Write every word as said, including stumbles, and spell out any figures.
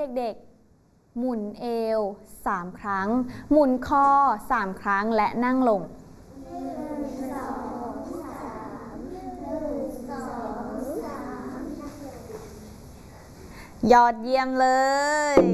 เด็กๆหมุนเอวสามครั้งหมุนคอสามครั้งและนั่งลงยอดเยี่ยมเลย